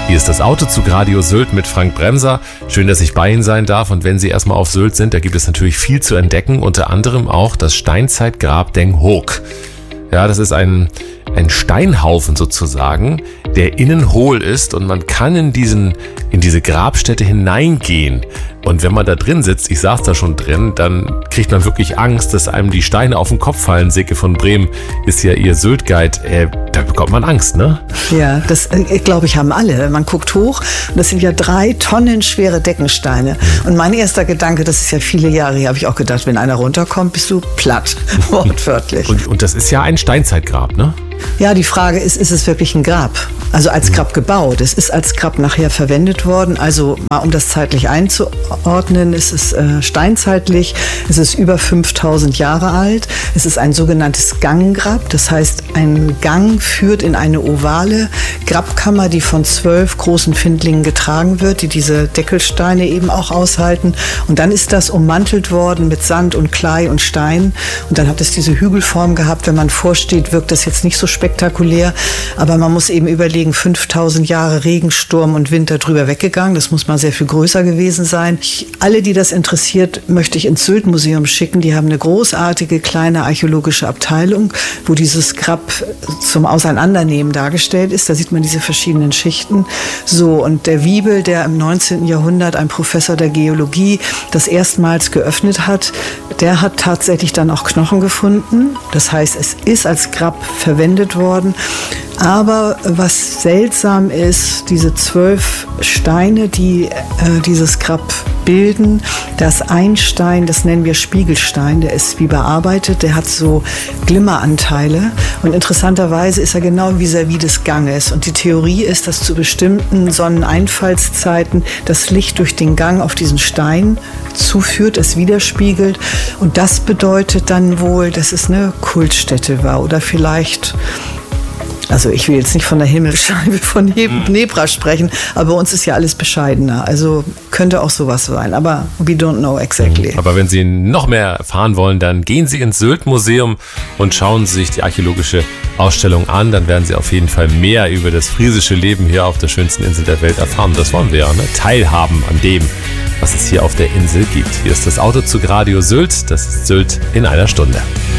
Hier ist das Autozug Radio Sylt mit Frank Bremser. Schön, dass ich bei Ihnen sein darf. Und wenn Sie erstmal auf Sylt sind, da gibt es natürlich viel zu entdecken. Unter anderem auch das Steinzeitgrab Den Hoog. Ja, das ist ein Steinhaufen sozusagen, der innen hohl ist und man kann in diese Grabstätte hineingehen. Und wenn man da drin sitzt, ich saß da schon drin, dann kriegt man wirklich Angst, dass einem die Steine auf den Kopf fallen. Silke von Brehm ist ja Ihr Sylt-Guide. Da bekommt man Angst, ne? Ja, das glaube ich haben alle. Man guckt hoch und das sind ja 3 Tonnen schwere Deckensteine. Und mein erster Gedanke, das ist ja viele Jahre her, habe ich auch gedacht, wenn einer runterkommt, bist du platt, wortwörtlich. Und das ist ja ein Steinzeitgrab, ne? Ja, die Frage ist es wirklich ein Grab? Also als Grab gebaut. Es ist als Grab nachher verwendet worden. Also mal um das zeitlich einzuordnen, es ist steinzeitlich, es ist über 5000 Jahre alt. Es ist ein sogenanntes Ganggrab. Das heißt, ein Gang führt in eine ovale Grabkammer, die von 12 großen Findlingen getragen wird, die diese Deckelsteine eben auch aushalten. Und dann ist das ummantelt worden mit Sand und Klei und Stein. Und dann hat es diese Hügelform gehabt. Wenn man vorsteht, wirkt das jetzt nicht so spektakulär, aber man muss eben überlegen, 5000 Jahre Regen, Sturm und Winter drüber weggegangen. Das muss mal sehr viel größer gewesen sein. Alle, die das interessiert, möchte ich ins Sylt-Museum schicken. Die haben eine großartige kleine archäologische Abteilung, wo dieses Grab zum Auseinandernehmen dargestellt ist. Da sieht man diese verschiedenen Schichten. So, und der Wiebel, der im 19. Jahrhundert, ein Professor der Geologie, das erstmals geöffnet hat, der hat tatsächlich dann auch Knochen gefunden. Das heißt, es ist als Grab verwendet worden. Aber was seltsam ist, diese 12 Steine, die dieses Grab bilden, das ein Stein, das nennen wir Spiegelstein, der ist wie bearbeitet, der hat so Glimmeranteile und interessanterweise ist er genau vis-à-vis des Ganges. Und die Theorie ist, dass zu bestimmten Sonneneinfallszeiten das Licht durch den Gang auf diesen Stein zuführt, es widerspiegelt. Und das bedeutet dann wohl, dass es eine Kultstätte war oder vielleicht... Also ich will jetzt nicht von der Himmelsscheibe von Nebra sprechen, aber bei uns ist ja alles bescheidener. Also könnte auch sowas sein, aber we don't know exactly. Aber wenn Sie noch mehr erfahren wollen, dann gehen Sie ins Sylt-Museum und schauen Sie sich die archäologische Ausstellung an. Dann werden Sie auf jeden Fall mehr über das friesische Leben hier auf der schönsten Insel der Welt erfahren. Das wollen wir ja, ne? Teilhaben an dem, was es hier auf der Insel gibt. Hier ist das Autozug Radio Sylt. Das ist Sylt in einer Stunde.